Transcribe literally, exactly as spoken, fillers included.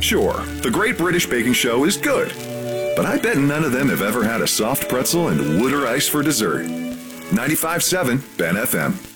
Sure, the Great British Baking Show is good, but I bet none of them have ever had a soft pretzel and Wooder Ice for dessert. ninety-five point seven Ben F M.